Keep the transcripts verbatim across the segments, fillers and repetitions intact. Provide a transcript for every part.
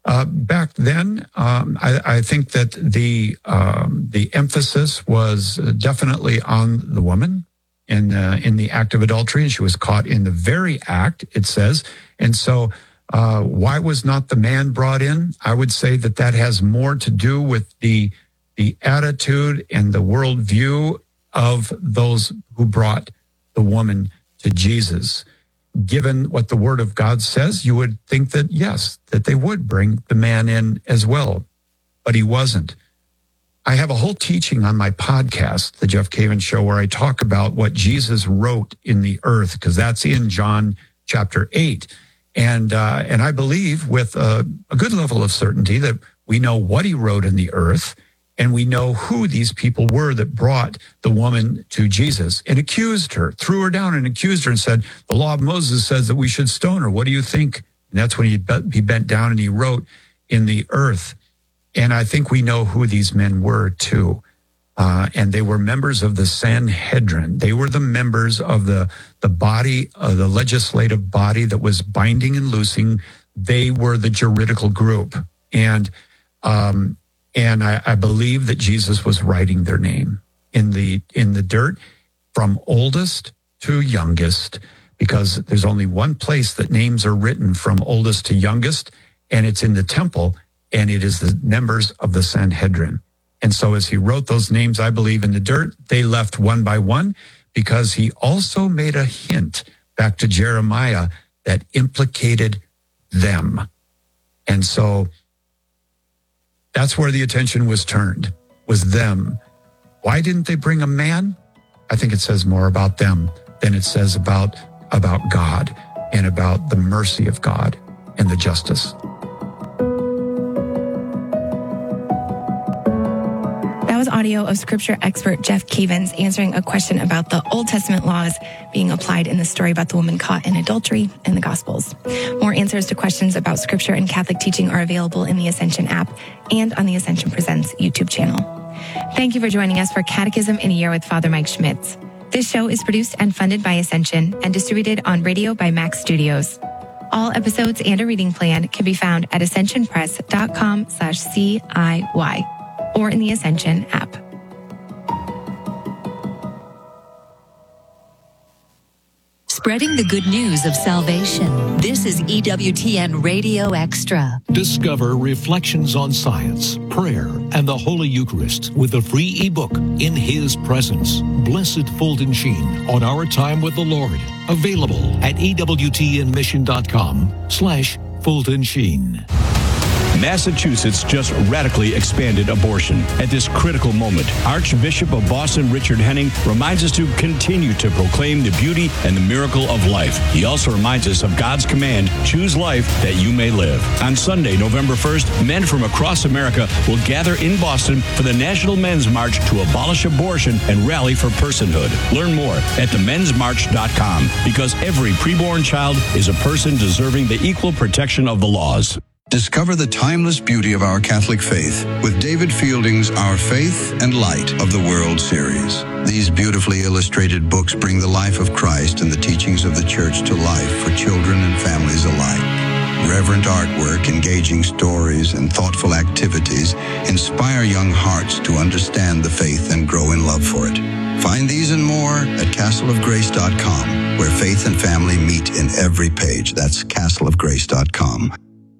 Uh, back then, um, I, I think that the um, the emphasis was definitely on the woman in uh, in the act of adultery, and she was caught in the very act, it says. And so uh, why was not the man brought in? I would say that that has more to do with the the attitude and the worldview of those who brought the woman to Jesus. Given what the Word of God says, you would think that, yes, that they would bring the man in as well, but he wasn't. I have a whole teaching on my podcast, The Jeff Cavins Show, where I talk about what Jesus wrote in the earth, because that's in John chapter eight. And uh, and I believe with a, a good level of certainty that we know what he wrote in the earth, and we know who these people were that brought the woman to Jesus and accused her, threw her down and accused her and said, the law of Moses says that we should stone her. What do you think? And that's when he, he bent down and he wrote in the earth. And I think we know who these men were too. Uh, and they were members of the Sanhedrin. They were the members of the, the body, uh, the legislative body that was binding and loosing. They were the juridical group. And, um, And I, I believe that Jesus was writing their name in the in the dirt from oldest to youngest, because there's only one place that names are written from oldest to youngest, and it's in the temple, and it is the members of the Sanhedrin. And so as he wrote those names, I believe, in the dirt, they left one by one, because he also made a hint back to Jeremiah that implicated them. And so that's where the attention was turned, was them. Why didn't they bring a man? I think it says more about them than it says about, about God and about the mercy of God and the justice. That was audio of scripture expert Jeff Cavins answering a question about the Old Testament laws being applied in the story about the woman caught in adultery in the Gospels. More answers to questions about scripture and Catholic teaching are available in the Ascension app and on the Ascension Presents YouTube channel. Thank you for joining us for Catechism in a Year with Father Mike Schmitz. This show is produced and funded by Ascension and distributed on radio by Max Studios. All episodes and a reading plan can be found at ascensionpress.com slash CIY. or in the Ascension app. Spreading the good news of salvation. This is E W T N Radio Extra. Discover Reflections on Science, Prayer, and the Holy Eucharist with the free ebook In His Presence. Blessed Fulton Sheen on Our Time with the Lord. Available at ewtnmission.com slash Fulton Sheen. Massachusetts just radically expanded abortion. At this critical moment, Archbishop of Boston Richard Henning reminds us to continue to proclaim the beauty and the miracle of life. He also reminds us of God's command, choose life that you may live. On Sunday, November first, men from across America will gather in Boston for the National Men's March to abolish abortion and rally for personhood. Learn more at the men's march dot com, because every preborn child is a person deserving the equal protection of the laws. Discover the timeless beauty of our Catholic faith with David Fielding's Our Faith and Light of the World series. These beautifully illustrated books bring the life of Christ and the teachings of the Church to life for children and families alike. Reverent artwork, engaging stories, and thoughtful activities inspire young hearts to understand the faith and grow in love for it. Find these and more at castle of grace dot com, where faith and family meet in every page. That's castle of grace dot com.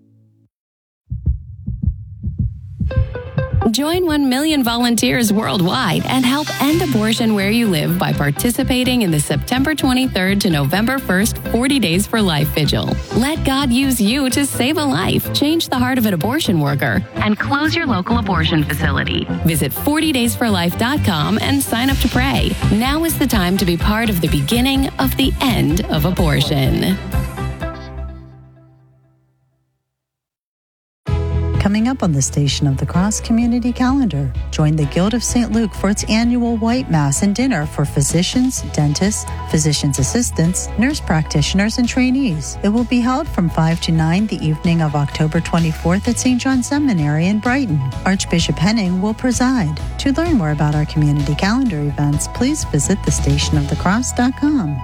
Join one million volunteers worldwide and help end abortion where you live by participating in the September twenty-third to November first forty Days for Life Vigil. Let God use you to save a life, change the heart of an abortion worker, and close your local abortion facility. Visit forty days for life dot com and sign up to pray. Now is the time to be part of the beginning of the end of abortion. Coming up on the Station of the Cross Community Calendar, join the Guild of Saint Luke for its annual White Mass and dinner for physicians, dentists, physicians' assistants, nurse practitioners, and trainees. It will be held from five to nine the evening of October twenty-fourth at Saint John Seminary in Brighton. Archbishop Henning will preside. To learn more about our community calendar events, please visit the station of the cross dot com.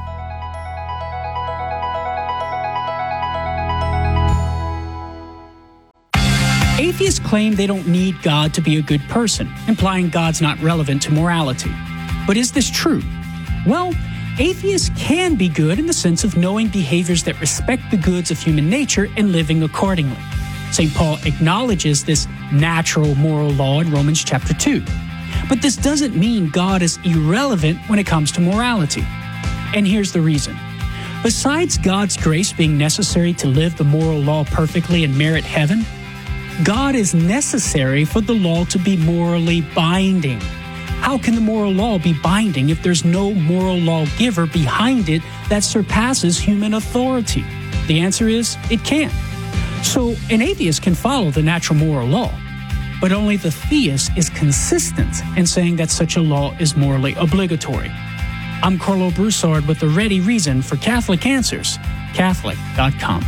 Atheists claim they don't need God to be a good person, implying God's not relevant to morality. But is this true? Well, atheists can be good in the sense of knowing behaviors that respect the goods of human nature and living accordingly. Saint Paul acknowledges this natural moral law in Romans chapter two. But this doesn't mean God is irrelevant when it comes to morality. And here's the reason. Besides God's grace being necessary to live the moral law perfectly and merit heaven, God is necessary for the law to be morally binding. How can the moral law be binding if there's no moral lawgiver behind it that surpasses human authority? The answer is, it can't. So an atheist can follow the natural moral law, but only the theist is consistent in saying that such a law is morally obligatory. I'm Carlo Broussard with the ready reason for Catholic Answers, Catholic dot com.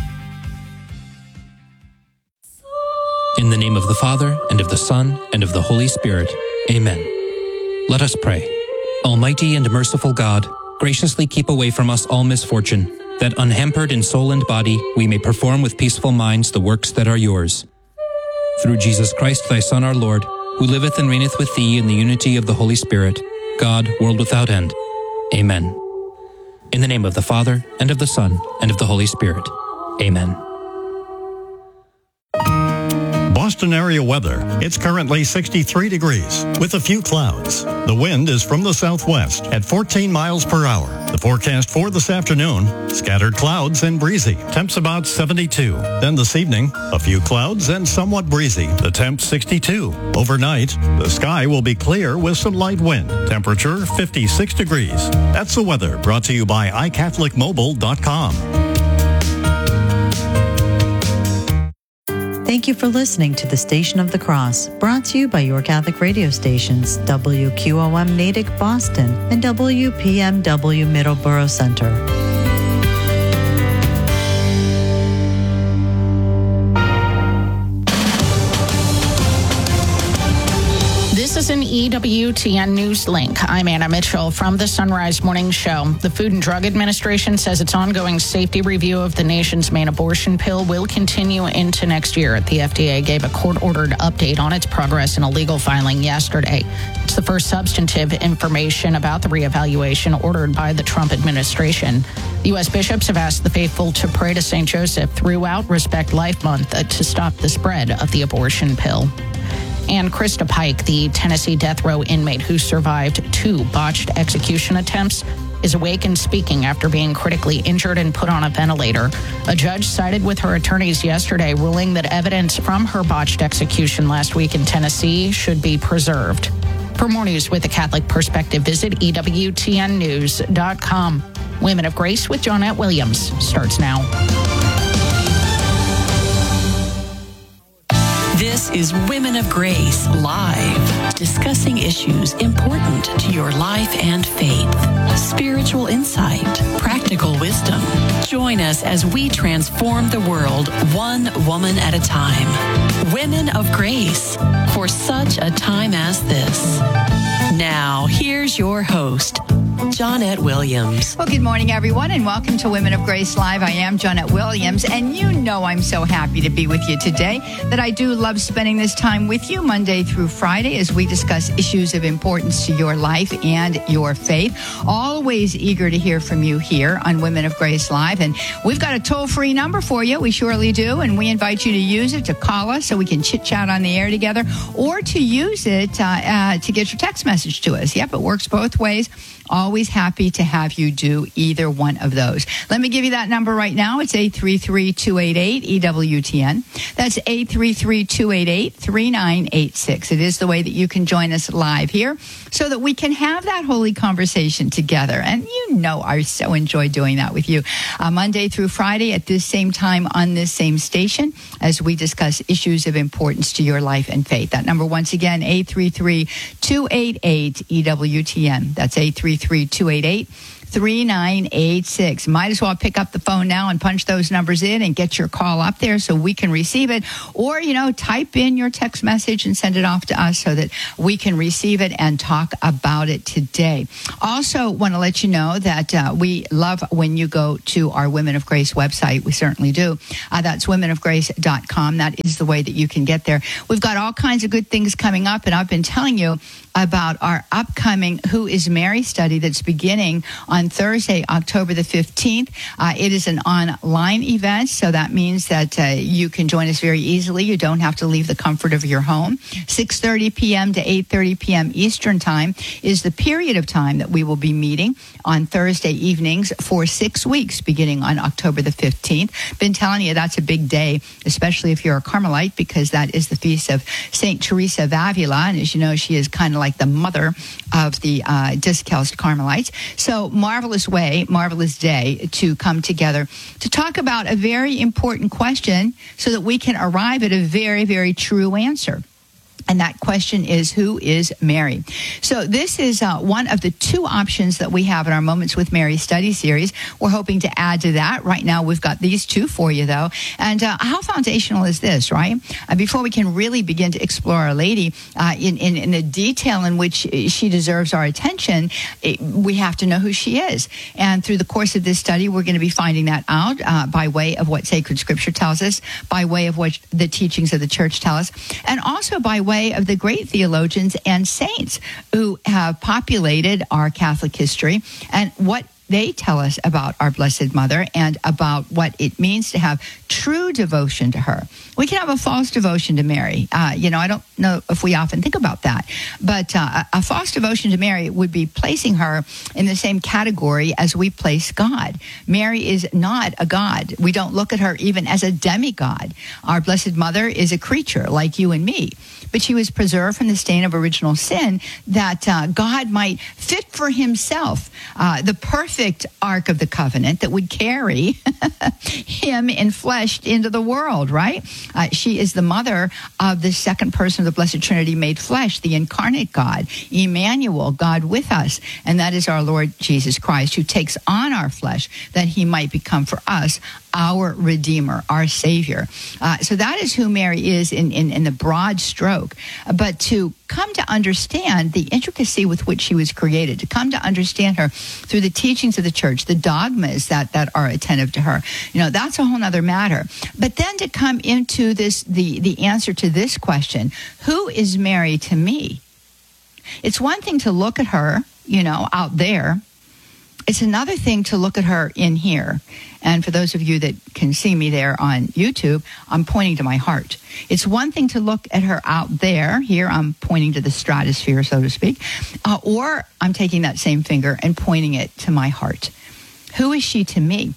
In the name of the Father, and of the Son, and of the Holy Spirit. Amen. Let us pray. Almighty and merciful God, graciously keep away from us all misfortune, that unhampered in soul and body we may perform with peaceful minds the works that are yours. Through Jesus Christ, thy Son, our Lord, who liveth and reigneth with thee in the unity of the Holy Spirit, God, world without end. Amen. In the name of the Father, and of the Son, and of the Holy Spirit. Amen. Boston area weather. It's currently sixty-three degrees with a few clouds. The wind is from the southwest at fourteen miles per hour. The forecast for this afternoon, scattered clouds and breezy. Temps about seventy-two. Then this evening, a few clouds and somewhat breezy. The temp sixty-two. Overnight, the sky will be clear with some light wind. Temperature fifty-six degrees. That's the weather brought to you by i catholic mobile dot com. Thank you for listening to the Station of the Cross, brought to you by your Catholic radio stations, W Q O M Natick, Boston, and W P M W Middleborough Center. This is an E W T N News Link. I'm Anna Mitchell from the Sunrise Morning Show. The Food and Drug Administration says its ongoing safety review of the nation's main abortion pill will continue into next year. The F D A gave a court-ordered update on its progress in a legal filing yesterday. It's the first substantive information about the reevaluation ordered by the Trump administration. The U S bishops have asked the faithful to pray to Saint Joseph throughout Respect Life Month to stop the spread of the abortion pill. And Krista Pike, the Tennessee death row inmate who survived two botched execution attempts, is awake and speaking after being critically injured and put on a ventilator. A judge sided with her attorneys yesterday, ruling that evidence from her botched execution last week in Tennessee should be preserved. For more news with a Catholic perspective, visit E W T N news dot com. Women of Grace with Johnette Williams starts now. This is Women of Grace Live, discussing issues important to your life and faith. Spiritual insight, practical wisdom. Join us as we transform the world one woman at a time. Women of Grace, for such a time as this. Now, here's your host, Johnette Williams. Well, good morning, everyone, and welcome to Women of Grace Live. I am Johnette Williams, and you know I'm so happy to be with you today, that I do love spending this time with you Monday through Friday as we discuss issues of importance to your life and your faith. Always eager to hear from you here on Women of Grace Live, and we've got a toll-free number for you. We surely do, and we invite you to use it to call us so we can chit-chat on the air together, or to use it uh, uh, to get your text message to us. Yep, it works both ways. Always happy to have you do either one of those. Let me give you that number right now. It's eight three three, two eight eight, E W T N. That's eight three three, two eight eight, three nine eight six. It is the way that you can join us live here so that we can have that holy conversation together. And you know I so enjoy doing that with you. Uh, Monday through Friday at this same time on this same station as we discuss issues of importance to your life and faith. That number once again, eight three three, two eight eight, E W T N. That's eight three three, two eight eight, three nine eight six. Might as well pick up the phone now and punch those numbers in and get your call up there so we can receive it. Or, you know, type in your text message and send it off to us so that we can receive it and talk about it today. Also, want to let you know that uh, we love when you go to our Women of Grace website. We certainly do. Uh, that's women of grace dot com. That is the way that you can get there. We've got all kinds of good things coming up, and I've been telling you about our upcoming Who is Mary study that's beginning on Thursday, October the fifteenth. Uh, it is an online event, so that means that uh, you can join us very easily. You don't have to leave the comfort of your home. six thirty p.m. to eight thirty p.m. Eastern Time is the period of time that we will be meeting on Thursday evenings for six weeks, beginning on October the fifteenth. Been telling you that's a big day, especially if you're a Carmelite, because that is the feast of Saint Teresa of Avila, and as you know, she is kind of like like the mother of the uh, Discalced Carmelites. So marvelous way, marvelous day to come together to talk about a very important question so that we can arrive at a very, very true answer. And that question is, who is Mary? So this is uh, one of the two options that we have in our Moments with Mary study series. We're hoping to add to that. Right now, we've got these two for you, though. And uh, how foundational is this, right? Uh, before we can really begin to explore Our Lady uh, in, in, in the detail in which she deserves our attention, it, we have to know who she is. And through the course of this study, we're going to be finding that out uh, by way of what sacred scripture tells us, by way of what the teachings of the church tell us, and also by way of the great theologians and saints who have populated our Catholic history and what they tell us about our Blessed Mother and about what it means to have true devotion to her. We can have a false devotion to Mary. Uh, you know, I don't know if we often think about that, but uh, a false devotion to Mary would be placing her in the same category as we place God. Mary is not a God. We don't look at her even as a demigod. Our Blessed Mother is a creature like you and me, but she was preserved from the stain of original sin that uh, God might fit for himself uh, the perfect Ark of the Covenant that would carry him enfleshed into the world, right? Uh, she is the mother of the second person of the Blessed Trinity made flesh, the incarnate God, Emmanuel, God with us. And that is our Lord Jesus Christ, who takes on our flesh that he might become for us our Redeemer, our Savior. Uh, so that is who Mary is in, in, in the broad stroke. But to come to understand the intricacy with which she was created, to come to understand her through the teachings of the church, the dogmas that, that are attentive to her, you know, that's a whole other matter. But then to come into this, the, the answer to this question, who is Mary to me? It's one thing to look at her, you know, out there. It's another thing to look at her in here. And for those of you that can see me there on YouTube, I'm pointing to my heart. It's one thing to look at her out there. Here, I'm pointing to the stratosphere, so to speak. Uh, or I'm taking that same finger and pointing it to my heart. Who is she to me?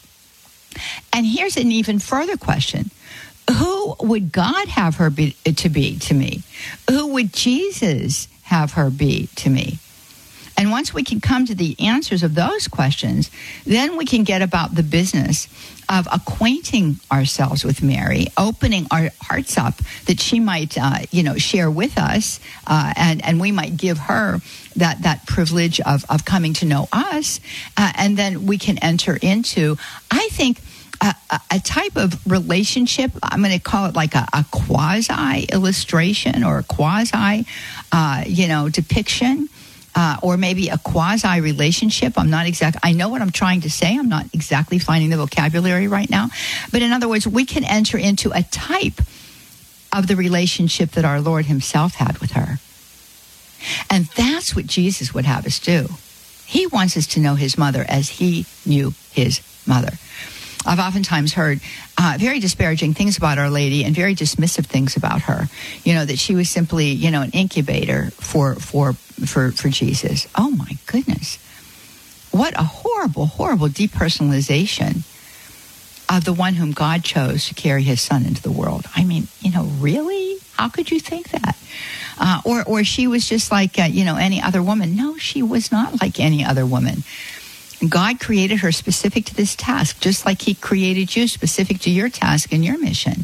And here's an even further question. Who would God have her be, to be to me? Who would Jesus have her be to me? And once we can come to the answers of those questions, then we can get about the business of acquainting ourselves with Mary, opening our hearts up that she might, uh, you know, share with us, uh, and and we might give her that that privilege of of coming to know us, uh, and then we can enter into, I think, A, a type of relationship. I'm going to call it like a, a quasi illustration or a quasi, uh, you know, depiction. Uh, or maybe a quasi-relationship. I'm not exact. I know what I'm trying to say. I'm not exactly finding the vocabulary right now. But in other words, we can enter into a type of the relationship that our Lord himself had with her. And that's what Jesus would have us do. He wants us to know his mother as he knew his mother. I've oftentimes heard uh, very disparaging things about Our Lady and very dismissive things about her. You know, that she was simply, you know, an incubator for for for, for Jesus. Oh, my goodness. What a horrible, horrible depersonalization of the one whom God chose to carry his son into the world. I mean, you know, really? How could you think that? Uh, or, or she was just like, uh, you know, any other woman. No, she was not like any other woman. God created her specific to this task, just like he created you specific to your task and your mission.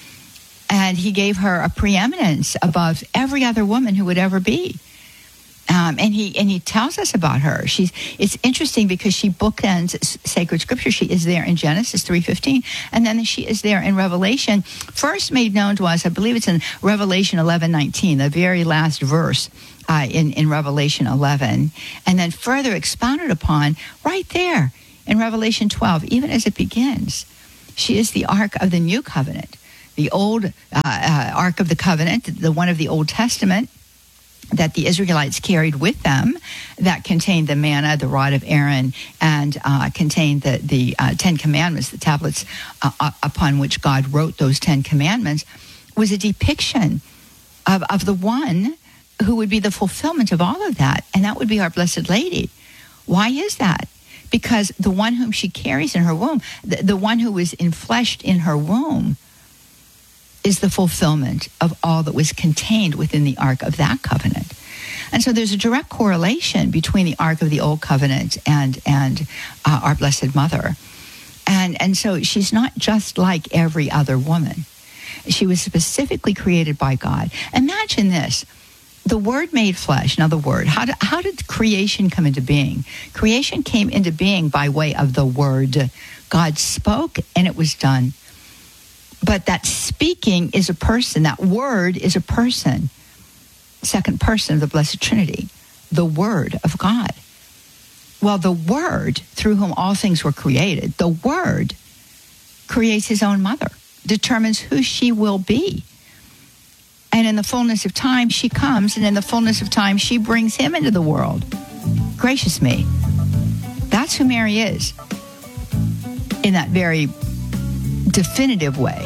And he gave her a preeminence above every other woman who would ever be. Um, and he and he tells us about her. She's it's interesting because she bookends sacred scripture. She is there in Genesis three fifteen, and then she is there in Revelation. First made known to us, I believe it's in Revelation eleven nineteen, the very last verse uh, in in Revelation eleven, and then further expounded upon right there in Revelation twelve, even as it begins. She is the Ark of the New Covenant, the old uh, uh, Ark of the Covenant, the one of the Old Testament, that the Israelites carried with them, that contained the manna, the rod of Aaron, and uh, contained the, the uh, Ten Commandments, the tablets uh, upon which God wrote those Ten Commandments, was a depiction of, of the one who would be the fulfillment of all of that, and that would be our Blessed Lady. Why is that? Because the one whom she carries in her womb, the, the one who was enfleshed in her womb, is the fulfillment of all that was contained within the Ark of that covenant. And so there's a direct correlation between the Ark of the Old Covenant and and uh, our Blessed Mother. And, and so she's not just like every other woman. She was specifically created by God. Imagine this. The Word made flesh. Now the Word, how did, how did creation come into being? Creation came into being by way of the Word. God spoke and it was done. But that speaking is a person. That word is a person. Second person of the Blessed Trinity. The Word of God. Well, the Word, through whom all things were created, the Word creates his own mother, determines who she will be. And in the fullness of time, she comes, and in the fullness of time, she brings him into the world. Gracious me. That's who Mary is. In that very definitive way.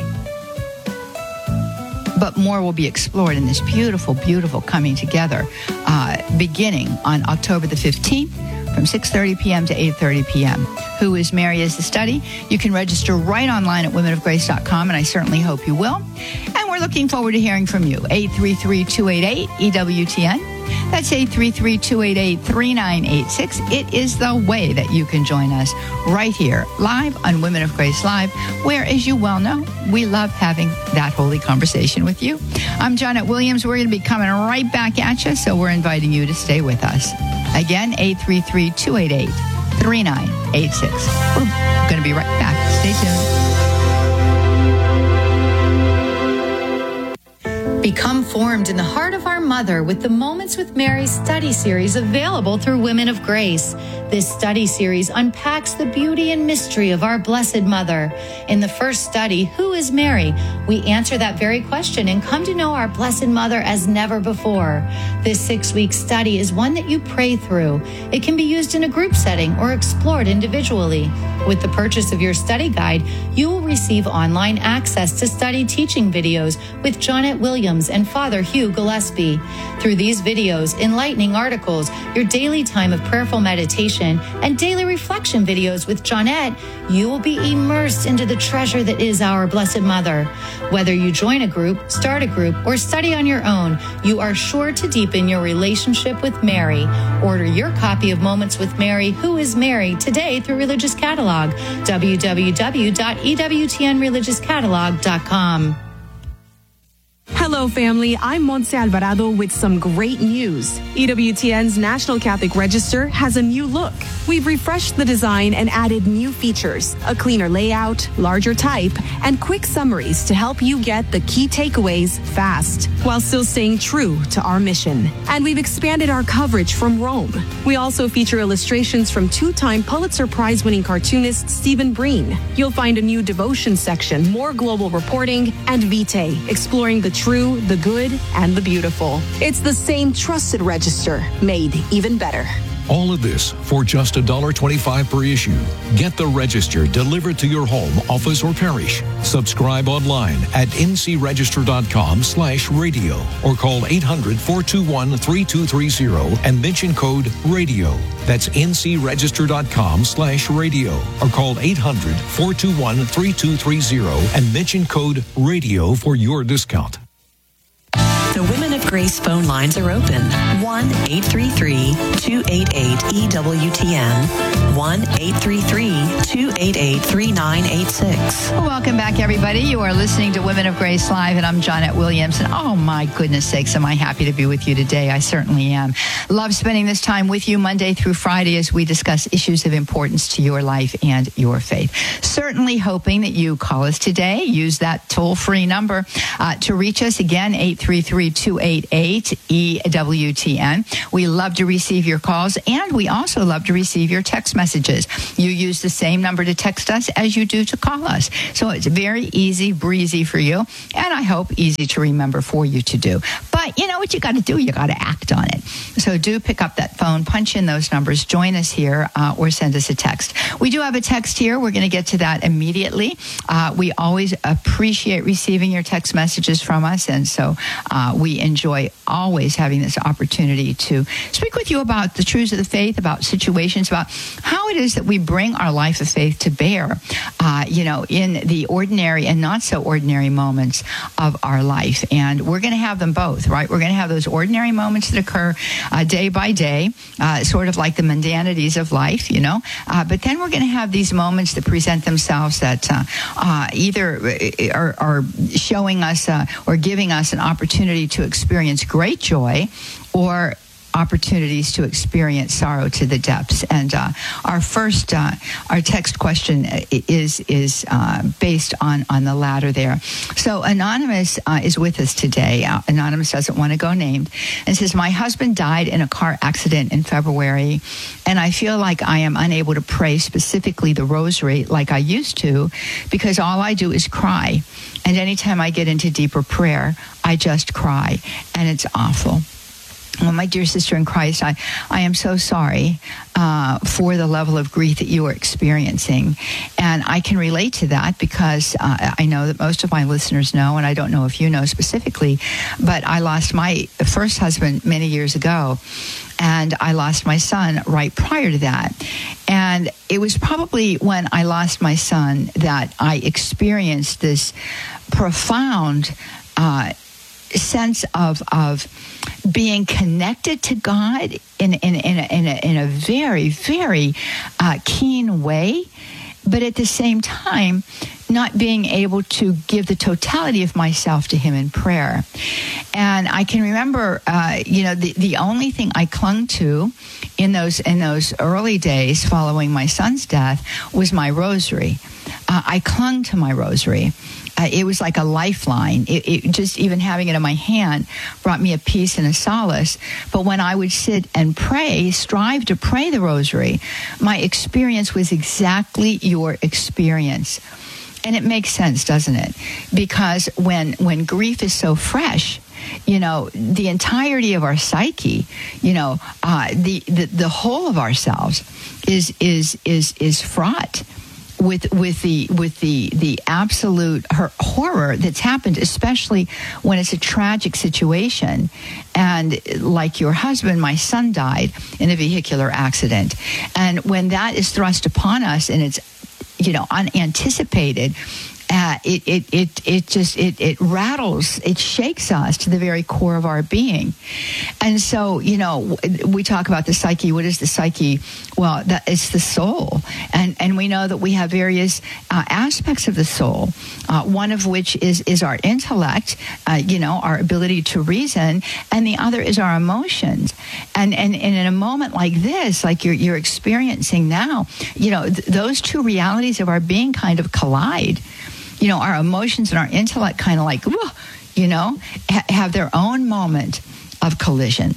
But more will be explored in this beautiful, beautiful coming together, uh, beginning on October the fifteenth from six thirty p.m. to eight thirty p.m. Who is Mary is the study. You can register right online at women of grace dot com, and I certainly hope you will. And we're looking forward to hearing from you. eight three three, two eight eight, E W T N. That's eight three three, two eight eight, three nine eight six. It is the way that you can join us right here, live on Women of Grace Live, where, as you well know, we love having that holy conversation with you. I'm Janet Williams. We're going to be coming right back at you, so we're inviting you to stay with us. Again, eight three three, two eight eight, three nine eight six. We're going to be right back. Stay tuned. Become formed in the heart of our mother with the Moments with Mary study series available through Women of Grace. This study series unpacks the beauty and mystery of our Blessed Mother. In the first study, Who is Mary? We answer that very question and come to know our Blessed Mother as never before. This six-week study is one that you pray through. It can be used in a group setting or explored individually. With the purchase of your study guide, you will receive online access to study teaching videos with Janet Williams and Father Hugh Gillespie. Through these videos, enlightening articles, your daily time of prayerful meditation, and daily reflection videos with Janet, you will be immersed into the treasure that is our Blessed Mother. Whether you join a group, start a group, or study on your own, you are sure to deepen your relationship with Mary. Order your copy of Moments with Mary, Who is Mary, today through Religious Catalog. w w w dot e w t n religious catalog dot com. Hello, family. I'm Montse Alvarado with some great news. E W T N's National Catholic Register has a new look. We've refreshed the design and added new features, a cleaner layout, larger type, and quick summaries to help you get the key takeaways fast, while still staying true to our mission. And we've expanded our coverage from Rome. We also feature illustrations from two-time Pulitzer Prize-winning cartoonist Stephen Breen. You'll find a new devotion section, more global reporting, and Vitae, exploring the true, the good, and the beautiful. It's the same trusted register, made even better. All of this for just one dollar twenty-five per issue. Get the register delivered to your home, office, or parish. Subscribe online at n c register dot com slash radio or call eight hundred, four two one, three two three zero and mention code RADIO. That's n c register dot com slash radio or call eight hundred, four two one, three two three zero and mention code RADIO for your discount. The Women of Grace phone lines are open. one eight three three, two eight eight, E W T N. one eight three three, two eight eight, three nine eight six. Well, welcome back, everybody. You are listening to Women of Grace Live, and I'm Jonette Williams. And oh, my goodness sakes, am I happy to be with you today. I certainly am. Love spending this time with you Monday through Friday as we discuss issues of importance to your life and your faith. Certainly hoping that you call us today. Use that toll-free number uh, to reach us. Again, eight three three, two eight eight, E W T N. We love to receive your calls, and we also love to receive your text messages. You use the same number to text us as you do to call us. So it's very easy, breezy for you, and I hope easy to remember for you to do. But you know what you got to do? You got to act on it. So do pick up that phone, punch in those numbers, join us here, uh, or send us a text. We do have a text here. We're going to get to that immediately. Uh, we always appreciate receiving your text messages from us, and so uh, we enjoy always having this opportunity to speak with you about the truths of the faith, about situations, about how it is that we bring our life of faith to bear, uh, you know, in the ordinary and not so ordinary moments of our life. And we're going to have them both, right? We're going to have those ordinary moments that occur uh, day by day, uh, sort of like the mundanities of life, you know. Uh, but then we're going to have these moments that present themselves that uh, uh, either are, are showing us uh, or giving us an opportunity to experience great joy, or opportunities to experience sorrow to the depths. And uh, our first, uh, our text question is is uh, based on, on the latter there. So Anonymous uh, is with us today. Uh, Anonymous doesn't want to go named, and says, my husband died in a car accident in February, and I feel like I am unable to pray specifically the rosary like I used to, because all I do is cry. And anytime I get into deeper prayer, I just cry, and it's awful. Well, my dear sister in Christ, I, I am so sorry uh, for the level of grief that you are experiencing. And I can relate to that because uh, I know that most of my listeners know, and I don't know if you know specifically, but I lost my first husband many years ago. And I lost my son right prior to that. And it was probably when I lost my son that I experienced this profound uh sense of of being connected to God in in in a, in a, in a very very uh, keen way, but at the same time not being able to give the totality of myself to him in prayer. And I can remember, uh, you know, the, the only thing I clung to in those in those early days following my son's death was my rosary. Uh, I clung to my rosary. Uh, it was like a lifeline. It, it just even having it in my hand brought me a peace and a solace. But when I would sit and pray, strive to pray the rosary, my experience was exactly your experience. And it makes sense, doesn't it? Because when when grief is so fresh, you know, the entirety of our psyche, you know, uh, the, the the whole of ourselves is is is is fraught with with the with the the absolute horror that's happened, especially when it's a tragic situation. And like your husband, my son died in a vehicular accident, and when that is thrust upon us and it's, you know, unanticipated, uh, it, it, it, it just, it, it rattles, it shakes us to the very core of our being. And so, you know, we talk about the psyche. What is the psyche? Well, that, it's the soul. And, and we know that we have various uh, aspects of the soul, uh, one of which is, is our intellect, uh, you know, our ability to reason, and the other is our emotions. And, and, and in a moment like this, like you're, you're experiencing now, you know, th- those two realities of our being kind of collide. You know, our emotions and our intellect kind of like, you know, ha- have their own moment of collision.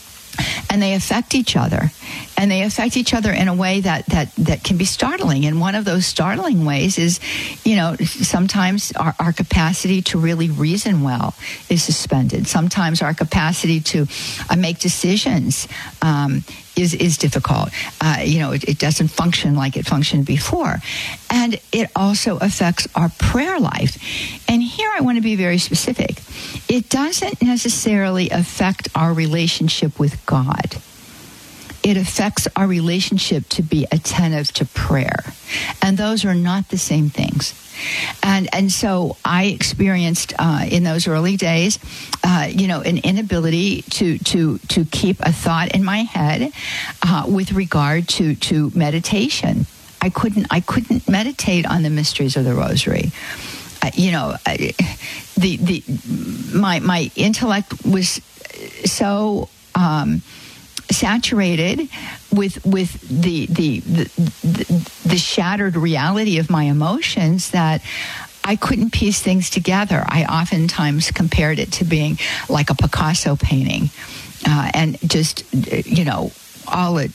And they affect each other. And they affect each other in a way that, that, that can be startling. And one of those startling ways is, you know, sometimes our, our capacity to really reason well is suspended. Sometimes our capacity to uh, make decisions um, is is difficult. Uh, you know, it, it doesn't function like it functioned before. And it also affects our prayer life. And here I want to be very specific. It doesn't necessarily affect our relationship with God. it affects our relationship to be attentive to prayer. And those are not the same things. And and so I experienced uh, in those early days, uh, you know, an inability to to to keep a thought in my head uh, with regard to to meditation. I couldn't I couldn't meditate on the mysteries of the Rosary. Uh, you know, I, the the my my intellect was so um, saturated with with the the, the the the shattered reality of my emotions that I couldn't piece things together. I oftentimes compared it to being like a Picasso painting, uh, and just you know all a,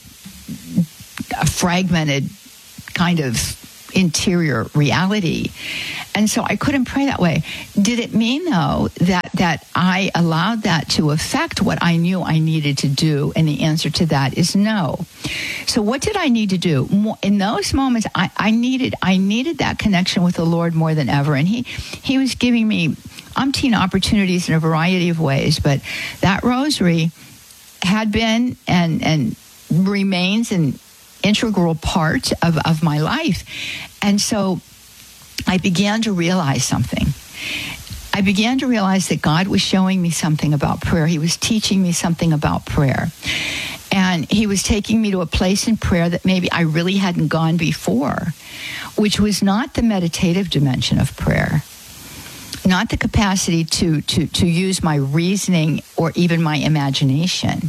a fragmented kind of interior reality. And so I couldn't pray that way. Did it mean, though, that, that I allowed that to affect what I knew I needed to do? And the answer to that is no. So what did I need to do? In those moments, I, I needed I needed that connection with the Lord more than ever. And he, he was giving me umpteen opportunities in a variety of ways. But that rosary had been and, and remains an integral part of, of my life. And so I began to realize something. I began to realize that God was showing me something about prayer. He was teaching me something about prayer. And he was taking me to a place in prayer that maybe I really hadn't gone before, which was not the meditative dimension of prayer, not the capacity to, to, to use my reasoning or even my imagination.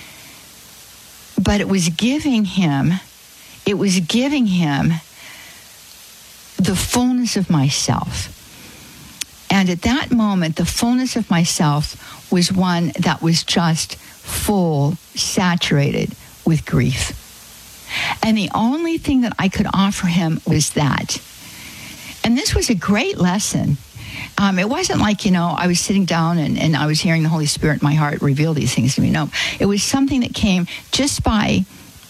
But it was giving him, it was giving him the fullness of myself. And at that moment, the fullness of myself was one that was just full, saturated with grief. And the only thing that I could offer him was that. And this was a great lesson. Um, it wasn't like, you know, I was sitting down and, and I was hearing the Holy Spirit in my heart reveal these things to me. No, it was something that came just by,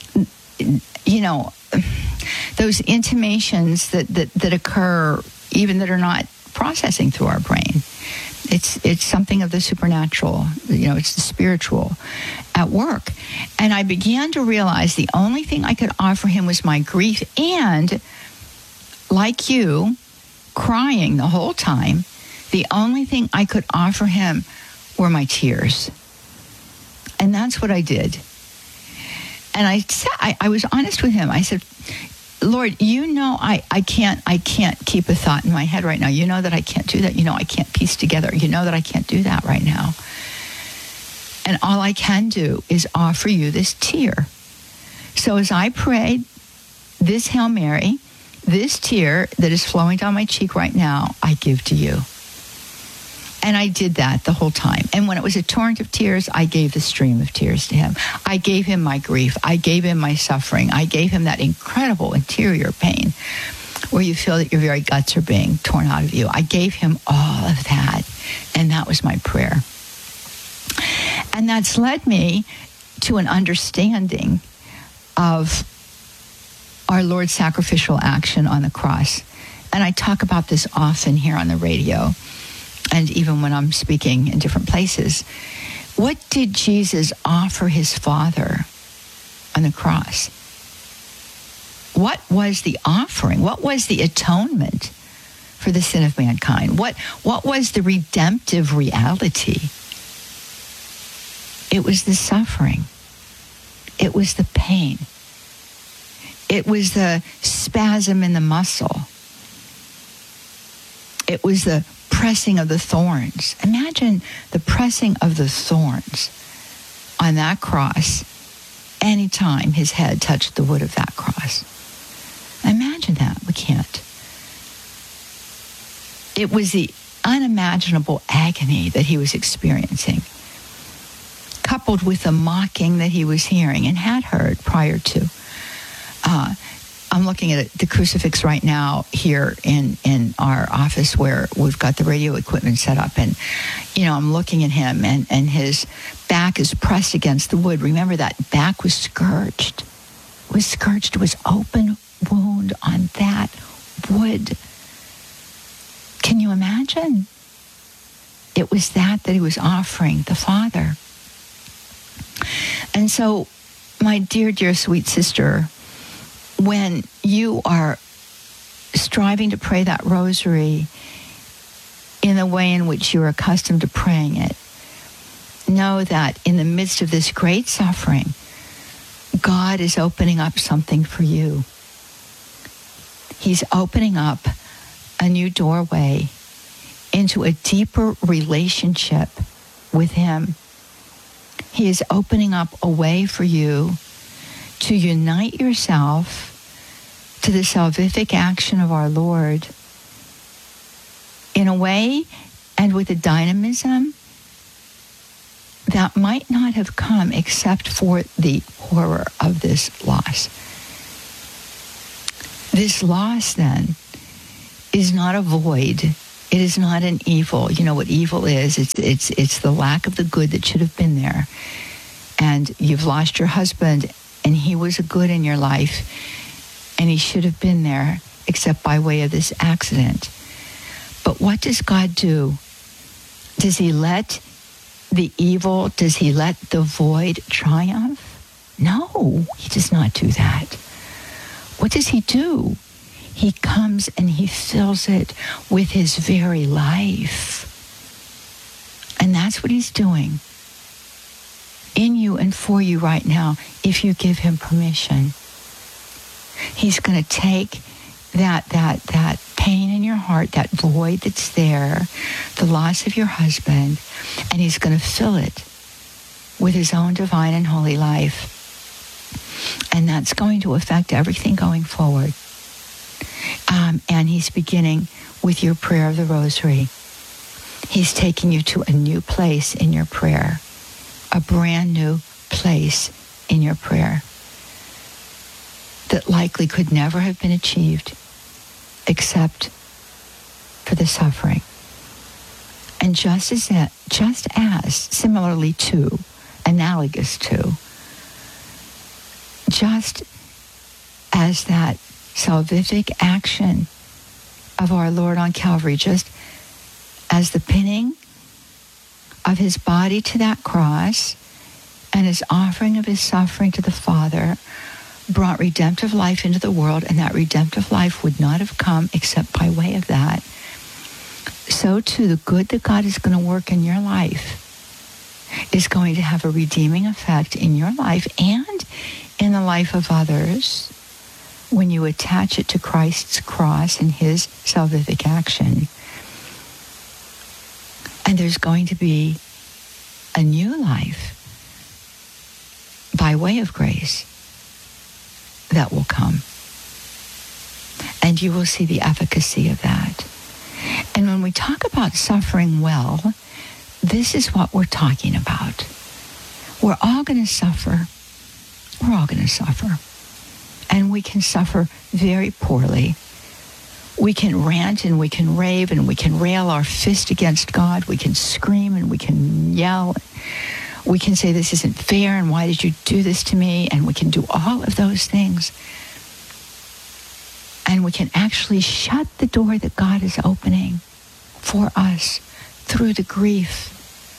you know, those intimations that, that, that occur even that are not processing through our brain. It's it's something of the supernatural, you know, it's the spiritual at work. And I began to realize the only thing I could offer him was my grief and, like you, crying the whole time, the only thing I could offer him were my tears. And that's what I did. And I said, I, I was honest with him. I said, Lord, you know I, I can't I can't keep a thought in my head right now. You know that I can't do that. You know I can't piece together. You know that I can't do that right now. And all I can do is offer you this tear. So as I prayed this Hail Mary, this tear that is flowing down my cheek right now, I give to you. And I did that the whole time. And when it was a torrent of tears, I gave the stream of tears to him. I gave him my grief. I gave him my suffering. I gave him that incredible interior pain where you feel that your very guts are being torn out of you. I gave him all of that. And that was my prayer. And that's led me to an understanding of our Lord's sacrificial action on the cross. And I talk about this often here on the radio. And even when I'm speaking in different places, what did Jesus offer his Father on the cross? What was the offering? What was the atonement for the sin of mankind? What, what was the redemptive reality? It was the suffering. It was the pain. It was the spasm in the muscle. It was the pressing of the thorns. Imagine the pressing of the thorns on that cross anytime his head touched the wood of that cross. Imagine that. We can't. It was the unimaginable agony that he was experiencing, coupled with the mocking that he was hearing and had heard prior to. Uh, I'm looking at the crucifix right now here in, in our office where we've got the radio equipment set up. And, you know, I'm looking at him and, and his back is pressed against the wood. Remember, that back was scourged. It was scourged. It was open wound on that wood. Can you imagine? It was that that he was offering the Father. And so my dear, dear, sweet sister, when you are striving to pray that rosary in the way in which you're accustomed to praying it, know that in the midst of this great suffering, God is opening up something for you. He's opening up a new doorway into a deeper relationship with Him. He is opening up a way for you to unite yourself to the salvific action of our Lord in a way and with a dynamism that might not have come except for the horror of this loss. This loss, then, is not a void. It is not an evil. You know what evil is? It's it's it's the lack of the good that should have been there. And you've lost your husband, and he was a good in your life, and he should have been there, except by way of this accident. But what does God do? Does He let the evil, does He let the void triumph? No, He does not do that. What does He do? He comes and He fills it with His very life. And that's what He's doing in you and for you right now, if you give Him permission. He's going to take that that that pain in your heart, that void that's there, the loss of your husband, and He's going to fill it with His own divine and holy life. And that's going to affect everything going forward. Um, and He's beginning with your prayer of the rosary. He's taking you to a new place in your prayer, a brand new place in your prayer that likely could never have been achieved except for the suffering. And just as, that, just as similarly to, analogous to, just as that salvific action of our Lord on Calvary, just as the pinning of His body to that cross and His offering of His suffering to the Father brought redemptive life into the world, and that redemptive life would not have come except by way of that, so too the good that God is going to work in your life is going to have a redeeming effect in your life and in the life of others when you attach it to Christ's cross and His salvific action. And there's going to be a new life by way of grace that will come. And you will see the efficacy of that. And when we talk about suffering well, this is what we're talking about. We're all going to suffer. We're all going to suffer. And we can suffer very poorly. We can rant and we can rave and we can rail our fist against God. We can scream and we can yell. We can say, this isn't fair, and why did you do this to me? And we can do all of those things. And we can actually shut the door that God is opening for us through the grief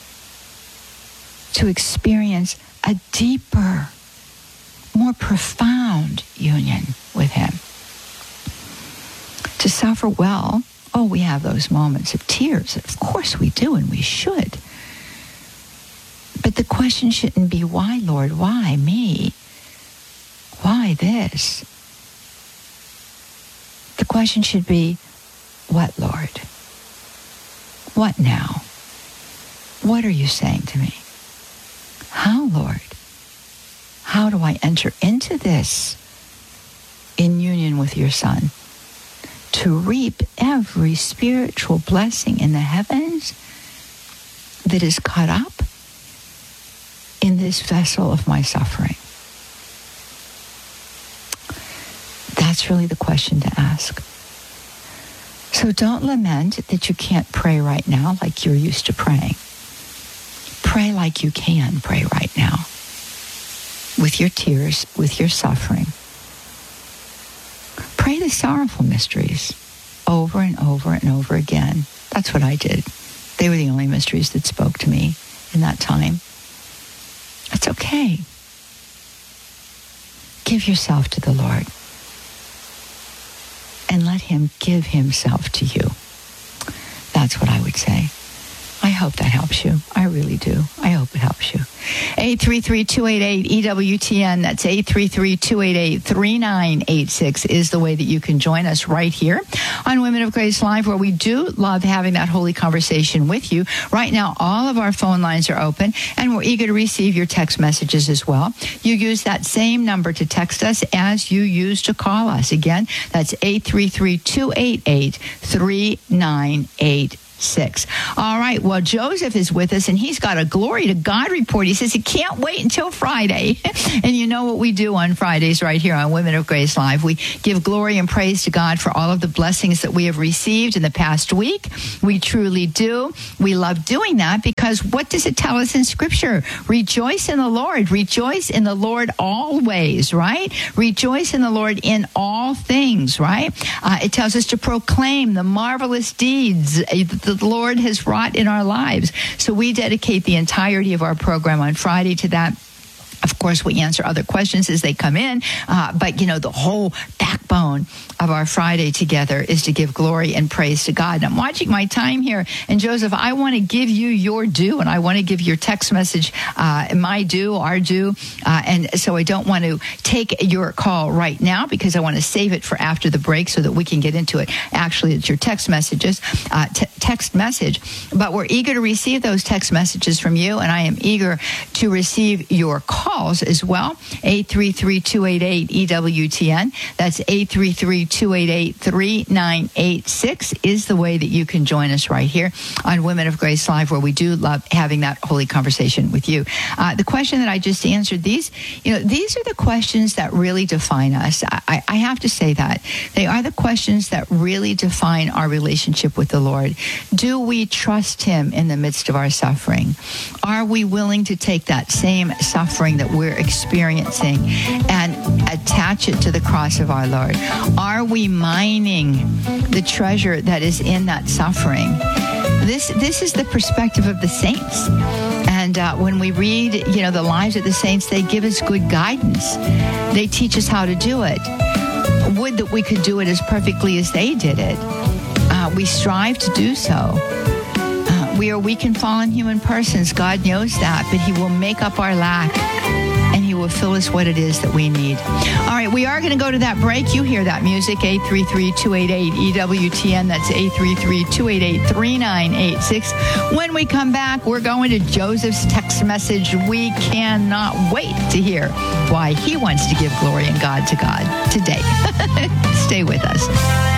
to experience a deeper, more profound union with Him. To suffer well, oh, we have those moments of tears. Of course we do, and we should. But the question shouldn't be, why, Lord? Why me? Why this? The question should be, what, Lord? What now? What are you saying to me? How, Lord? How do I enter into this in union with your Son to reap every spiritual blessing in the heavens that is caught up in this vessel of my suffering? That's really the question to ask. So don't lament that you can't pray right now like you're used to praying. Pray like you can pray right now, with your tears, with your suffering. Pray the sorrowful mysteries over and over and over again. That's what I did. They were the only mysteries that spoke to me in that time. It's okay. give yourself to the Lord and let him give himself to you. That's what I would say. I hope that helps you. I really do. I hope it helps you. eight three three, two eight eight, E W T N. That's eight three three, two eight eight, three nine eight six is the way that you can join us right here on Women of Grace Live, where we do love having that holy conversation with you. Right now, all of our phone lines are open, and we're eager to receive your text messages as well. You use that same number to text us as you use to call us. Again, that's eight three three, two eight eight, three nine eight six. Six. All right. Well, Joseph is with us, and he's got a glory to God report. He says he can't wait until Friday. And you know what we do on Fridays right here on Women of Grace Live. We give glory and praise to God for all of the blessings that we have received in the past week. We truly do. We love doing that because what does it tell us in Scripture? Rejoice in the Lord. Rejoice in the Lord always, right? Rejoice in the Lord in all things, right? Uh, it tells us to proclaim the marvelous deeds the Lord has wrought in our lives. So we dedicate the entirety of our program on Friday to that. Of course, we answer other questions as they come in, uh, but, you know, the whole backbone of our Friday together is to give glory and praise to God. And I'm watching my time here, and Joseph, I want to give you your due, and I want to give your text message uh, my due, our due, uh, and so I don't want to take your call right now because I want to save it for after the break so that we can get into it. Actually, it's your text messages, uh, t- text message, but we're eager to receive those text messages from you, and I am eager to receive your call. Calls as well, eight three three, two eight eight, E W T N. That's eight three three, two eight eight, three nine eight six is the way that you can join us right here on Women of Grace Live, where we do love having that holy conversation with you. Uh, the question that I just answered, these, you know, these are the questions that really define us. I, I have to say that. They are the questions that really define our relationship with the Lord. Do we trust him in the midst of our suffering? Are we willing to take that same suffering that we're experiencing and attach it to the cross of our Lord? Are we mining the treasure that is in that suffering? This this is the perspective of the saints. And uh, when we read, you know, the lives of the saints, they give us good guidance. They teach us how to do it. Would that we could do it as perfectly as they did it. Uh, we strive to do so. We are weak and fallen human persons. God knows that, but he will make up our lack and he will fill us what it is that we need. All right, we are going to go to that break. You hear that music, eight three three, two eight eight, E W T N. That's eight three three, two eight eight, three nine eight six. When we come back, we're going to Joseph's text message. We cannot wait to hear why he wants to give glory and God to God today. Stay with us.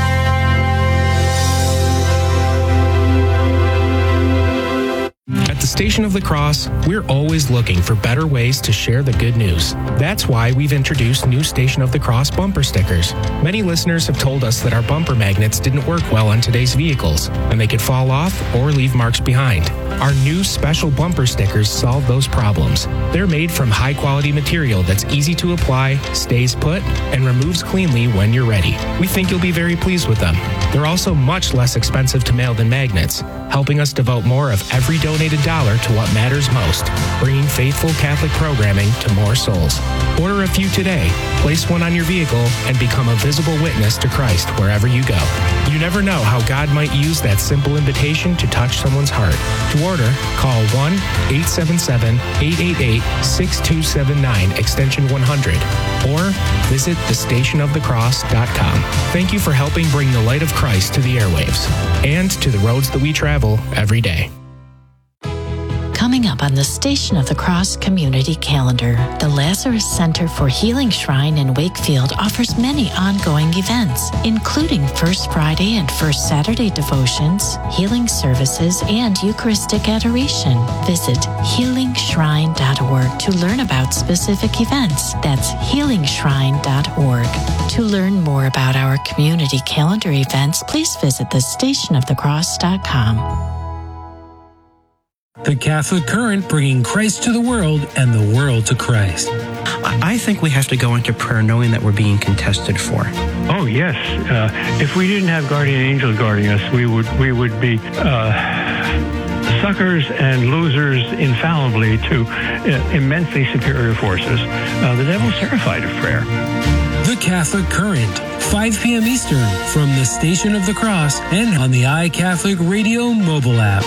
At the Station of the Cross, we're always looking for better ways to share the good news. That's why we've introduced new Station of the Cross bumper stickers. Many listeners have told us that our bumper magnets didn't work well on today's vehicles, and they could fall off or leave marks behind. Our new special bumper stickers solve those problems. They're made from high-quality material that's easy to apply, stays put, and removes cleanly when you're ready. We think you'll be very pleased with them. They're also much less expensive to mail than magnets, helping us devote more of every donated dollar to what matters most, bringing faithful Catholic programming to more souls. Order a few today, place one on your vehicle, and become a visible witness to Christ wherever you go. You never know how God might use that simple invitation to touch someone's heart. To order, call one eight seven seven, eight eight eight, six two seven nine, extension one hundred, or visit the station of the cross dot com. Thank you for helping bring the light of Christ to the airwaves and to the roads that we travel every day. Coming up on the Station of the Cross community calendar, the Lazarus Center for Healing Shrine in Wakefield offers many ongoing events, including First Friday and First Saturday devotions, healing services, and Eucharistic adoration. Visit healing shrine dot org to learn about specific events. That's healing shrine dot org. To learn more about our community calendar events, please visit the station of the cross dot com. The Catholic Current, bringing Christ to the world and the world to Christ. I think we have to go into prayer knowing that we're being contested for. Oh, yes. Uh, if we didn't have guardian angels guarding us, we would we would be uh, suckers and losers infallibly to uh, immensely superior forces. Uh, the devil's terrified of prayer. The Catholic Current, five p.m. Eastern, from the Station of the Cross and on the iCatholic Radio mobile app.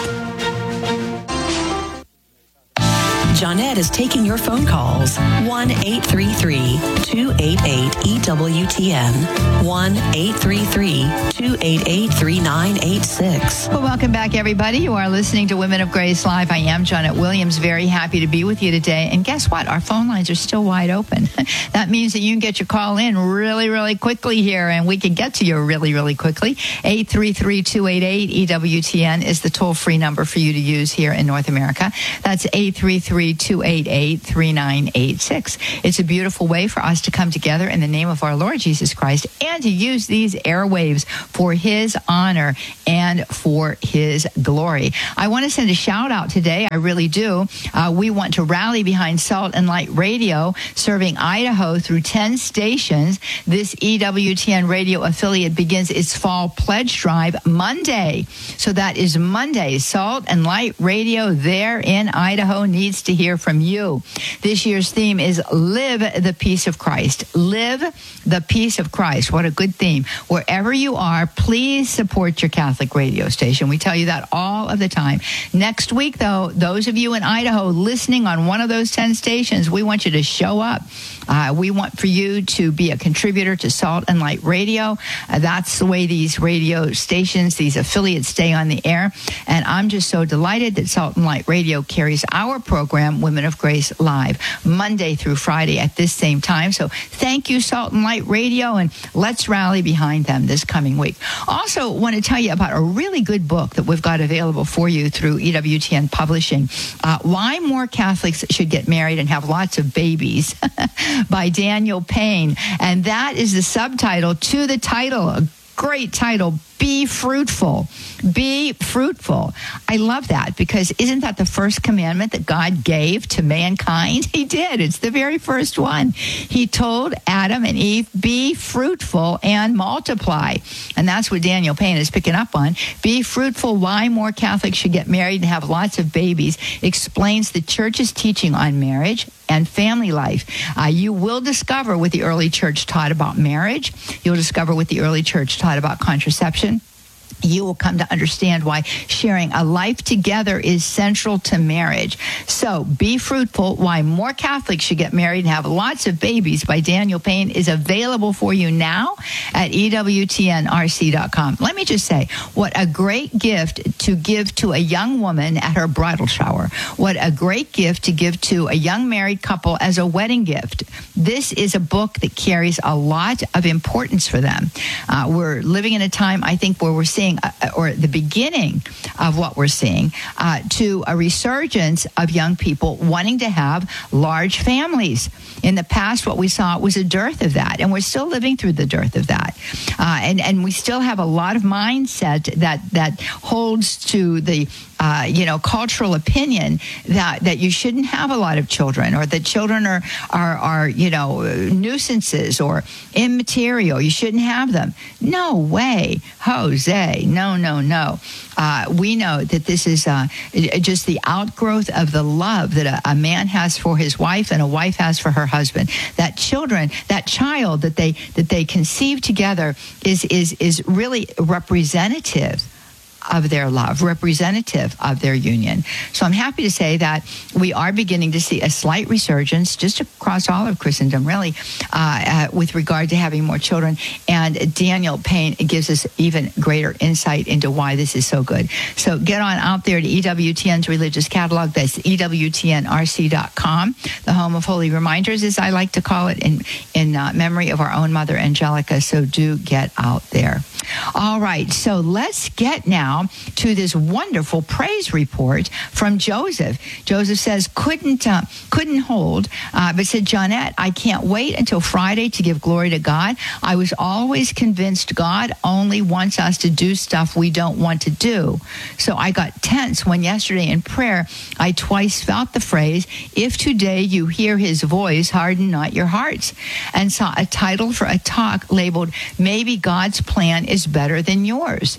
Johnette is taking your phone calls. one eight three three, two eight eight, E W T N. one eight three three, two eight eight, three nine eight six. Well, welcome back, everybody. You are listening to Women of Grace Live. I am Johnette Williams. Very happy to be with you today. And guess what? Our phone lines are still wide open. That means that you can get your call in really, really quickly here, and we can get to you really, really quickly. eight three three, two eight eight, E W T N is the toll-free number for you to use here in North America. That's eight three three, two eight eight, three nine eight six. It's a beautiful way for us to come together in the name of our Lord Jesus Christ and to use these airwaves for his honor and for his glory. I want to send a shout out today. I really do. Uh, we want to rally behind Salt and Light Radio, serving Idaho through ten stations. This E W T N radio affiliate begins its fall pledge drive Monday. So that is Monday. Salt and Light Radio there in Idaho needs to hear from you. This year's theme is Live the Peace of Christ. Live the Peace of Christ. What a good theme. Wherever you are, please support your Catholic radio station. We tell you that all of the time. Next week, though, those of you in Idaho listening on one of those ten stations, we want you to show up. Uh, we want for you to be a contributor to Salt and Light Radio. Uh, that's the way these radio stations, these affiliates stay on the air. And I'm just so delighted that Salt and Light Radio carries our program, Women of Grace Live, Monday through Friday at this same time. So thank you, Salt and Light Radio, and let's rally behind them this coming week. Also, want to tell you about a really good book that we've got available for you through E W T N Publishing, uh, Why More Catholics Should Get Married and Have Lots of Babies, by Daniel Payne. And that is the subtitle to the title, a great title, Be Fruitful. Be fruitful. I love that, because isn't that the first commandment that God gave to mankind? He did. It's the very first one. He told Adam and Eve, be fruitful and multiply. And that's what Daniel Payne is picking up on. Be fruitful. Why more Catholics should get married and have lots of babies explains the church's teaching on marriage and family life. Uh, you will discover what the early church taught about marriage. You'll discover what the early church taught about contraception. You will come to understand why sharing a life together is central to marriage. So, Be Fruitful, Why More Catholics Should Get Married and Have Lots of Babies by Daniel Payne is available for you now at E W T N R C dot com. Let me just say, what a great gift to give to a young woman at her bridal shower. What a great gift to give to a young married couple as a wedding gift. This is a book that carries a lot of importance for them. Uh, we're living in a time, I think, where we're seeing Uh, or the beginning of what we're seeing, uh, to a resurgence of young people wanting to have large families. In the past, what we saw was a dearth of that, and we're still living through the dearth of that. Uh, and, and we still have a lot of mindset that, that holds to the Uh, you know, cultural opinion that, that you shouldn't have a lot of children, or that children are, are, are, you know, nuisances or immaterial. You shouldn't have them. No way, Jose. No, no, no. Uh, we know that this is uh, just the outgrowth of the love that a, a man has for his wife and a wife has for her husband. That children, that child that they that they conceive together is is is really representative of their love, representative of their union. So I'm happy to say that we are beginning to see a slight resurgence just across all of Christendom, really, uh, uh, with regard to having more children. And Daniel Payne gives us even greater insight into why this is so good. So get on out there to E W T N's religious catalog. That's E W T N R C dot com, the home of holy reminders, as I like to call it, in, in uh, memory of our own Mother Angelica. So do get out there. All right, so let's get now to this wonderful praise report from Joseph. Joseph says, couldn't uh, couldn't hold, uh, but said, Johnette, I can't wait until Friday to give glory to God. I was always convinced God only wants us to do stuff we don't want to do. So I got tense when yesterday in prayer, I twice felt the phrase, if today you hear his voice, harden not your hearts, and saw a title for a talk labeled, Maybe God's Plan is Better Than Yours.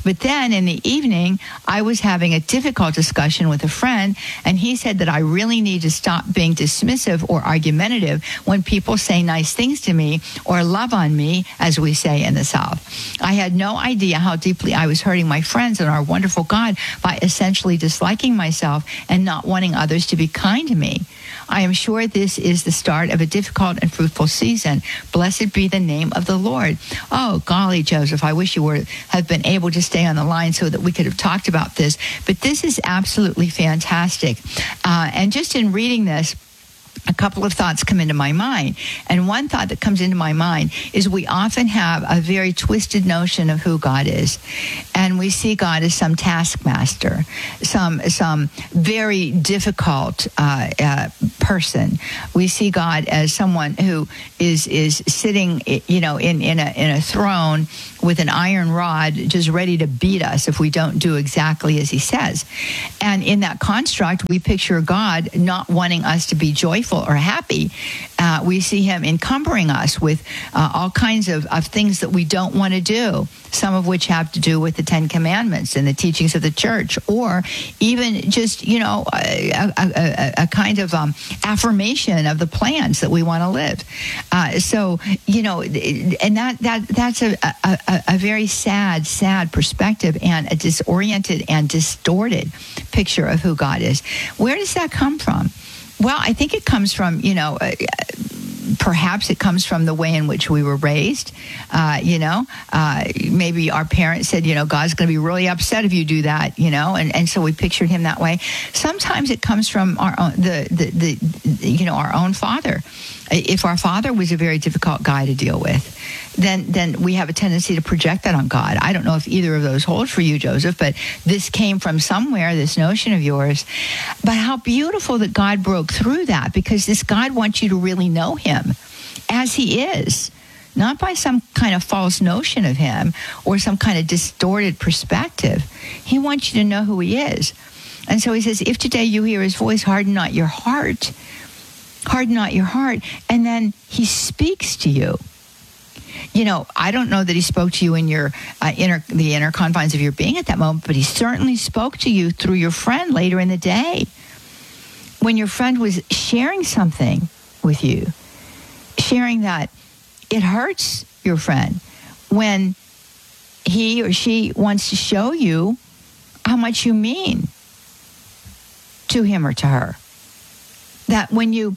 But then in the evening, I was having a difficult discussion with a friend, and he said that I really need to stop being dismissive or argumentative when people say nice things to me or love on me, as we say in the South. I had no idea how deeply I was hurting my friends and our wonderful God by essentially disliking myself and not wanting others to be kind to me. I am sure this is the start of a difficult and fruitful season. Blessed be the name of the Lord. Oh, golly, Joseph, I wish you were have been able to stay on the line so that we could have talked about this. But this is absolutely fantastic. Uh, and just in reading this, a couple of thoughts come into my mind. And one thought that comes into my mind is we often have a very twisted notion of who God is. And we see God as some taskmaster, some some very difficult uh, uh, person. We see God as someone who is is sitting, you know, in, in a in a throne with an iron rod just ready to beat us if we don't do exactly as he says. And in that construct, we picture God not wanting us to be joyful or happy. Uh, we see him encumbering us with uh, all kinds of, of things that we don't want to do, some of which have to do with the Ten Commandments and the teachings of the church, or even just, you know, a, a, a, a kind of um, affirmation of the plans that we want to live. Uh, so, you know, and that, that that's a, a, a very sad, sad perspective and a disoriented and distorted picture of who God is. Where does that come from? Well, I think it comes from, you know, uh, perhaps it comes from the way in which we were raised. Uh, you know, uh, maybe our parents said, you know, God's going to be really upset if you do that, you know, and, and so we pictured him that way. Sometimes it comes from our own, the, the, the, the, you know, our own father. If our father was a very difficult guy to deal with, then then we have a tendency to project that on God. I don't know if either of those hold for you, Joseph, but this came from somewhere, this notion of yours. But how beautiful that God broke through that, because this God wants you to really know him as he is, not by some kind of false notion of him or some kind of distorted perspective. He wants you to know who he is. And so he says, if today you hear his voice, harden not your heart. Harden not your heart. And then he speaks to you. You know, I don't know that he spoke to you in your uh, inner, the inner confines of your being at that moment, but he certainly spoke to you through your friend later in the day, when your friend was sharing something with you, sharing that it hurts your friend when he or she wants to show you how much you mean to him or to her. That when you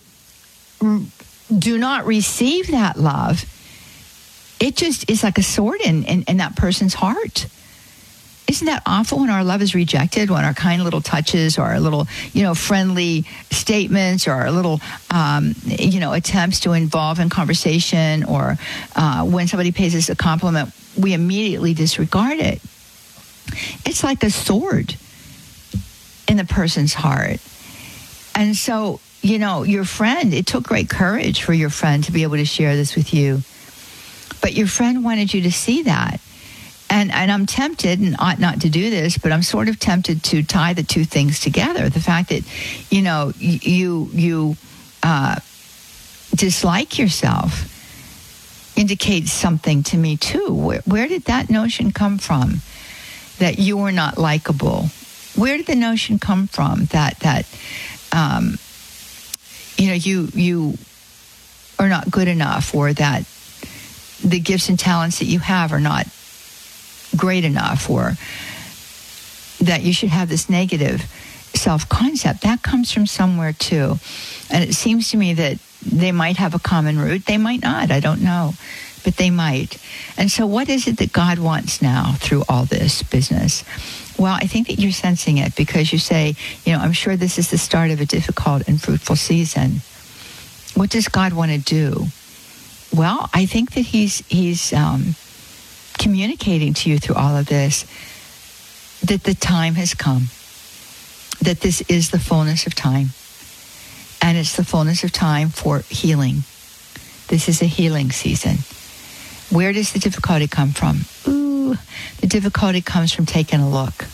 do not receive that love, it just is like a sword in, in, in that person's heart. Isn't that awful when our love is rejected, when our kind little touches or our little, you know, friendly statements or our little, um, you know, attempts to involve in conversation, or uh, when somebody pays us a compliment, we immediately disregard it. It's like a sword in the person's heart. And so, you know, your friend, it took great courage for your friend to be able to share this with you. But your friend wanted you to see that. And and I'm tempted, and ought not to do this, but I'm sort of tempted to tie the two things together. The fact that, you know, you, you uh, dislike yourself indicates something to me, too. Where, where did that notion come from, that you were not likable? Where did the notion come from that, that um, you know, you you are not good enough, or that the gifts and talents that you have are not great enough, or that you should have this negative self-concept? That comes from somewhere too. And it seems to me that they might have a common root. They might not. I don't know. But they might. And so what is it that God wants now through all this business? Well, I think that you're sensing it, because you say, you know, I'm sure this is the start of a difficult and fruitful season. What does God want to do? Well, I think that he's he's um, communicating to you through all of this that the time has come, that this is the fullness of time, and it's the fullness of time for healing. This is a healing season. Where does the difficulty come from? Ooh, the difficulty comes from taking a look,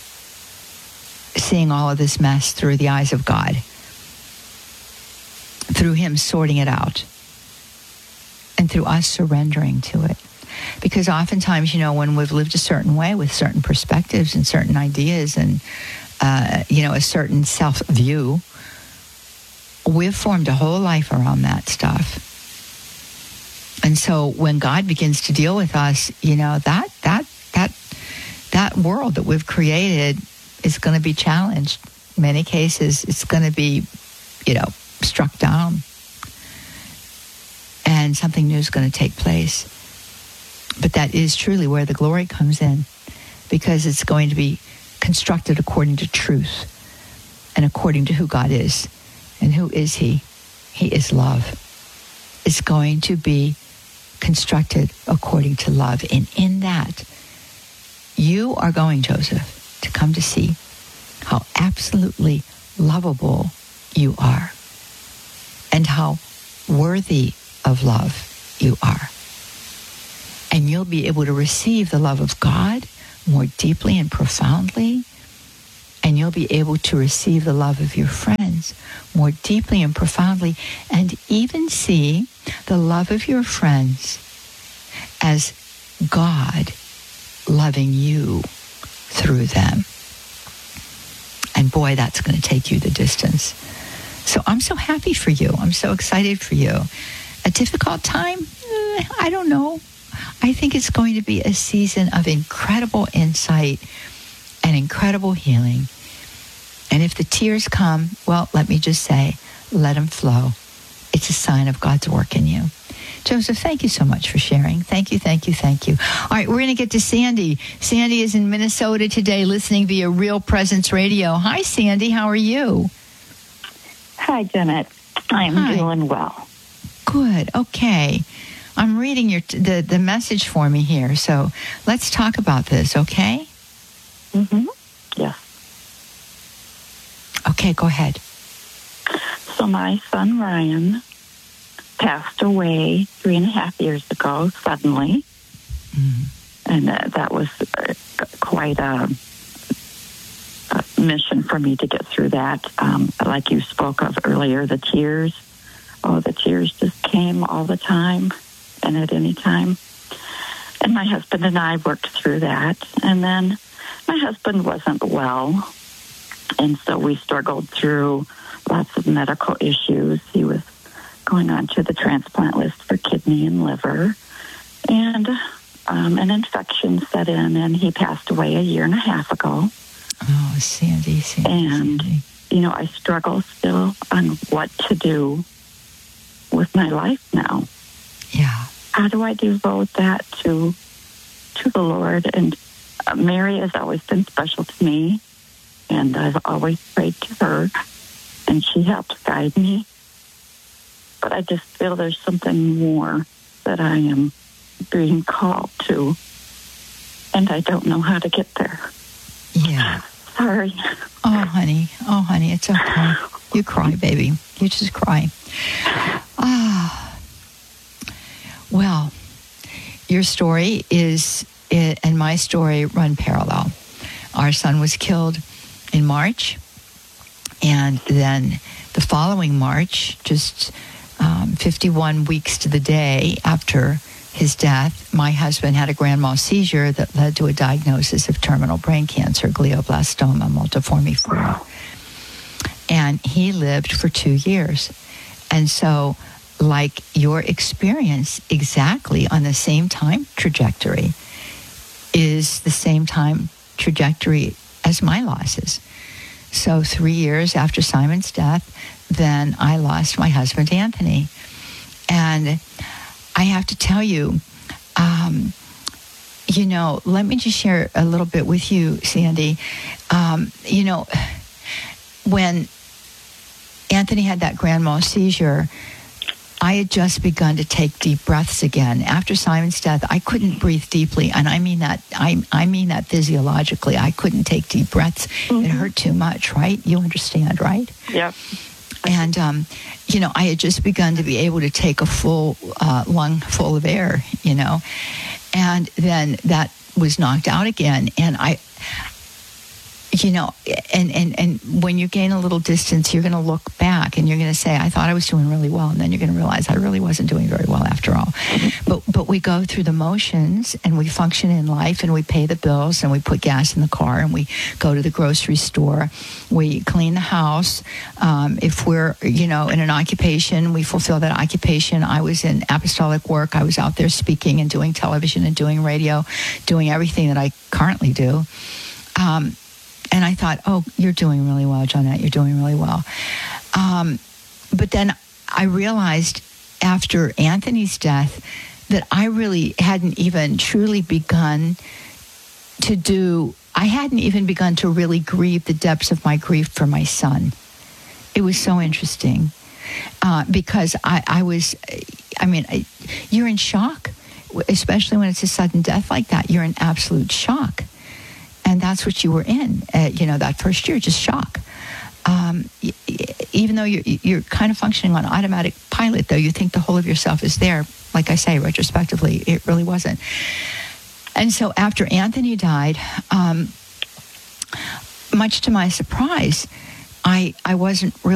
seeing all of this mess through the eyes of God, through him sorting it out, and through us surrendering to it. Because oftentimes, you know, when we've lived a certain way with certain perspectives and certain ideas and, uh, you know, a certain self-view, we've formed a whole life around that stuff. And so when God begins to deal with us, you know, that that that that world that we've created is going to be challenged. In many cases, it's going to be, you know, struck down. And something new is going to take place. But that is truly where the glory comes in, because it's going to be constructed according to truth and according to who God is. And who is he? He is love. It's going to be constructed according to love. And in that, you are going, Joseph, to come to see how absolutely lovable you are and how worthy of love you are. And you'll be able to receive the love of God more deeply and profoundly. And you'll be able to receive the love of your friends more deeply and profoundly, and even see the love of your friends as God loving you through them. And boy, that's going to take you the distance. So I'm so happy for you. I'm so excited for you. A difficult time? Eh, I don't know. I think it's going to be a season of incredible insight and incredible healing. And if the tears come, well, let me just say, let them flow. It's a sign of God's work in you. Joseph, thank you so much for sharing. Thank you, thank you, thank you. All right, we're going to get to Sandy. Sandy is in Minnesota today, listening via Real Presence Radio. Hi, Sandy. How are you? Hi, Janet. I'm Hi. doing well. Good. Okay. I'm reading your the, the message for me here. So let's talk about this, okay? Mm-hmm. Yes. Okay, go ahead. So my son, Ryan, passed away three and a half years ago, suddenly. Mm-hmm. And uh, that was uh, quite a, a mission for me to get through that. Um, like you spoke of earlier, the tears. Oh, the tears just came all the time and at any time. And my husband and I worked through that. And then my husband wasn't well. And so we struggled through lots of medical issues. He was going on to the transplant list for kidney and liver. And um, an infection set in, and he passed away a year and a half ago. Oh, Sandy, Sandy. And, Sandy. you know, I struggle still on what to do with my life now. Yeah. How do I devote that to to the Lord? And uh, Mary has always been special to me, and I've always prayed to her, and she helped guide me. But I just feel there's something more that I am being called to, and I don't know how to get there. Yeah. Sorry. Oh, honey. Oh, honey, it's okay. You cry, baby. You just cry. Ah. Well, your story is, and my story run parallel. Our son was killed in March, and then the following March, just um, fifty-one weeks to the day after his death, my husband had a grand mal seizure that led to a diagnosis of terminal brain cancer, glioblastoma multiforme four. And he lived for two years. And so, like your experience, exactly on the same time trajectory is the same time trajectory as my losses. So three years after Simon's death, then I lost my husband, Anthony. And I have to tell you, um, you know, let me just share a little bit with you, Sandy. Um, you know, when Anthony had that grand mal seizure, I had just begun to take deep breaths again. After Simon's death, I couldn't breathe deeply, and I mean that. I I mean that physiologically. I couldn't take deep breaths. Mm-hmm. It hurt too much, right? You understand, right? Yep. And um, you know, I had just begun to be able to take a full uh, lung full of air, you know, and then that was knocked out again, and I. you know, and, and, and when you gain a little distance, you're going to look back and you're going to say, I thought I was doing really well. And then you're going to realize I really wasn't doing very well after all. But, but we go through the motions and we function in life and we pay the bills and we put gas in the car and we go to the grocery store. We clean the house. Um, if we're, you know, in an occupation, we fulfill that occupation. I was in apostolic work. I was out there speaking and doing television and doing radio, doing everything that I currently do. Um, And I thought, oh, you're doing really well, Johnette. You're doing really well. Um, but then I realized after Anthony's death that I really hadn't even truly begun to do, I hadn't even begun to really grieve the depths of my grief for my son. It was so interesting uh, because I, I was, I mean, I, you're in shock, especially when it's a sudden death like that. You're in absolute shock. And that's what you were in, uh, you know, that first year, just shock. Um, y- even though you're, you're kind of functioning on automatic pilot, though, you think the whole of yourself is there. Like I say, retrospectively, it really wasn't. And so after Anthony died, um, much to my surprise, I, I wasn't really